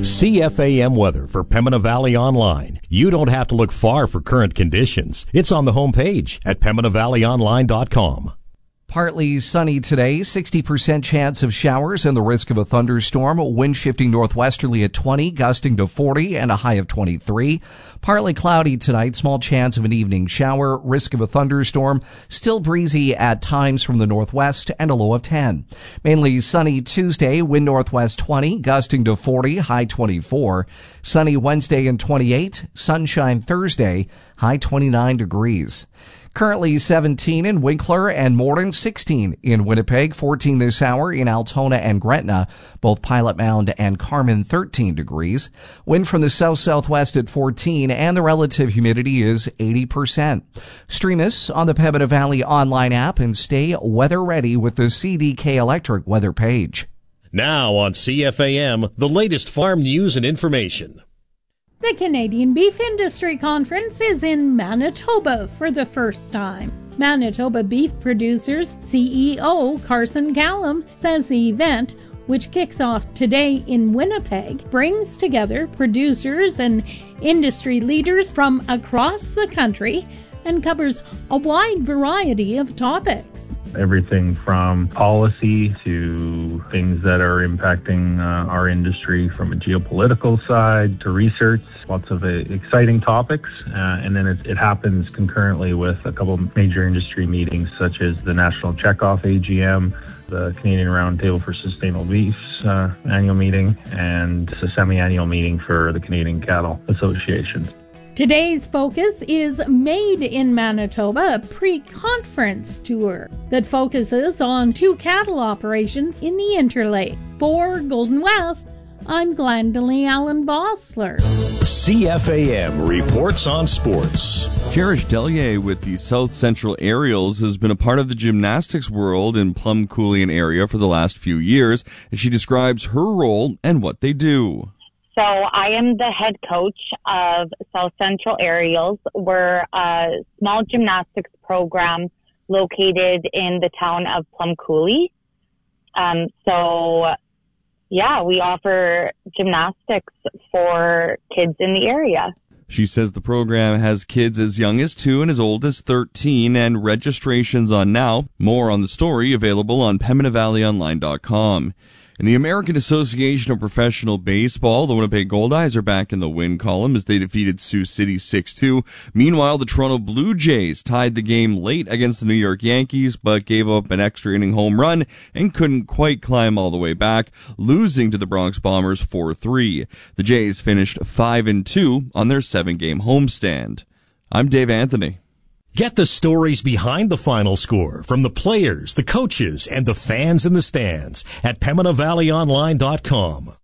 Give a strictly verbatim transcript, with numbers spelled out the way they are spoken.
C F A M weather for Pembina Valley Online. You don't have to look far for current conditions. It's on the homepage at pembina valley online dot com. Partly sunny today, sixty percent chance of showers and the risk of a thunderstorm. Wind shifting northwesterly at twenty, gusting to forty, and a high of twenty-three. Partly cloudy tonight, small chance of an evening shower, risk of a thunderstorm. Still breezy at times from the northwest and a low of ten. Mainly sunny Tuesday, wind northwest twenty, gusting to forty, high twenty-four. Sunny Wednesday and twenty-eight, sunshine Thursday, high twenty-nine degrees. Currently seventeen in Winkler and Morden, sixteen in Winnipeg, fourteen this hour in Altona and Gretna, both Pilot Mound and Carmen, thirteen degrees. Wind from the south-southwest at fourteen, and the relative humidity is eighty percent. Stream us on the Pembina Valley online app and stay weather ready with the C D K Electric weather page. Now on C F A M, the latest farm news and information. The Canadian Beef Industry Conference is in Manitoba for the first time. Manitoba Beef Producers C E O Carson Callum says the event, which kicks off today in Winnipeg, brings together producers and industry leaders from across the country and covers a wide variety of topics. Everything from policy to things that are impacting uh, our industry from a geopolitical side to research, lots of uh, exciting topics. Uh, and then it, it happens concurrently with a couple of major industry meetings, such as the National Checkoff A G M, the Canadian Roundtable for Sustainable Beef's uh, annual meeting, and a semi-annual meeting for the Canadian Cattle Association. Today's focus is Made in Manitoba, a pre-conference tour that focuses on two cattle operations in the Interlake. For Golden West, I'm Glendalee Allen Bossler. C F A M reports on sports. Cherish Delier with the South Central Aerials has been a part of the gymnastics world in Plum Coulee area for the last few years, and she describes her role and what they do. So I am the head coach of South Central Aerials. We're a small gymnastics program located in the town of Plum Coulee. Um, so, yeah, we offer gymnastics for kids in the area. She says the program has kids as young as two and as old as thirteen, and registration's on now. More on the story available on pembina valley online dot com. In the American Association of Professional Baseball, the Winnipeg Goldeyes are back in the win column as they defeated Sioux City six two. Meanwhile, the Toronto Blue Jays tied the game late against the New York Yankees, but gave up an extra inning home run and couldn't quite climb all the way back, losing to the Bronx Bombers four three. The Jays finished five and two on their seven-game homestand. I'm Dave Anthony. Get the stories behind the final score from the players, the coaches, and the fans in the stands at pembina valley online dot com.